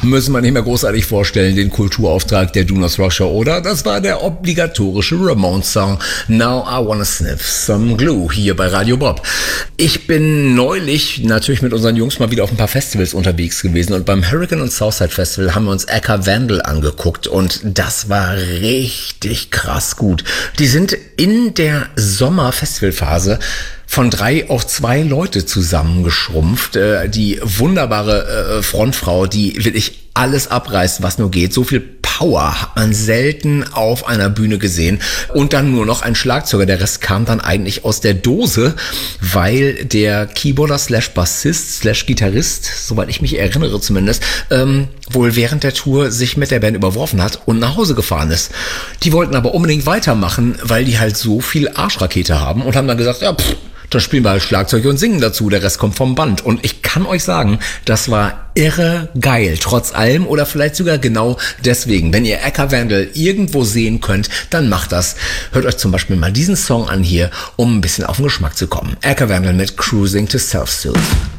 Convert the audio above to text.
Müssen wir nicht mehr großartig vorstellen, den Kulturauftrag der Do Not Rock Show, oder? Das war der obligatorische Ramones-Song Now I Wanna Sniff Some Glue hier bei Radio Bob. Ich bin neulich natürlich mit unseren Jungs mal wieder auf ein paar Festivals unterwegs gewesen und beim Hurricane und Southside Festival haben wir uns Eka Vandal angeguckt und das war richtig krass gut. Die sind in der Sommer-Festivalphase von 3 auf 2 Leute zusammengeschrumpft. Die wunderbare Frontfrau, die wirklich alles abreißt, was nur geht. So viel Power hat man selten auf einer Bühne gesehen. Und dann nur noch ein Schlagzeuger. Der Rest kam dann eigentlich aus der Dose, weil der Keyboarder / Bassist / Gitarrist, soweit ich mich erinnere zumindest, wohl während der Tour sich mit der Band überworfen hat und nach Hause gefahren ist. Die wollten aber unbedingt weitermachen, weil die halt so viel Arschrakete haben und haben dann gesagt, ja, dann spielen wir halt Schlagzeug und singen dazu, der Rest kommt vom Band. Und ich kann euch sagen, das war irre geil, trotz allem oder vielleicht sogar genau deswegen. Wenn ihr Eka Vandal irgendwo sehen könnt, dann macht das. Hört euch zum Beispiel mal diesen Song an hier, um ein bisschen auf den Geschmack zu kommen. Eka Vandal mit Cruising to Self-Soothe.